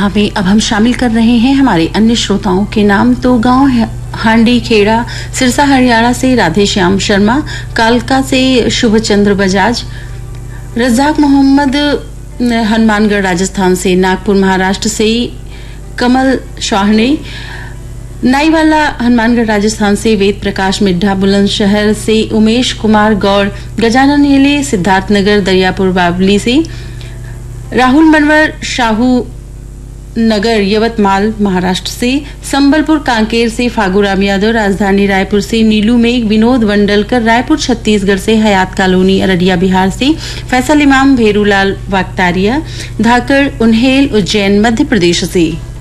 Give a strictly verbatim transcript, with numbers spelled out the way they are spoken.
सभा में अब हम शामिल कर रहे हैं हमारे अन्य श्रोताओं के नाम। तो गांव हांडी खेड़ा सिरसा हरियाणा से राधेश्याम शर्मा, कालका से शुभचंद्र बजाज, रज्जाक मोहम्मद हनुमानगढ़ राजस्थान से, नागपुर महाराष्ट्र से कमल शाहने, नाईवाला हनुमानगढ़ राजस्थान से वेद प्रकाश मिड्ढा, बुलंदशहर से उमेश कुमार गौड़, गजानन हेले सिद्धार्थनगर दरियापुर बावली से, राहुल मनवर शाहू नगर यवतमाल महाराष्ट्र से, संबलपुर कांकेर से फागूराम यादव, राजधानी रायपुर से नीलू मेघ, विनोद वंडलकर रायपुर छत्तीसगढ़ से, हयात कॉलोनी अररिया बिहार से, फैसल इमाम भेरूलाल वागतारिया, धाकड़ उन्हेल उज्जैन मध्य प्रदेश से।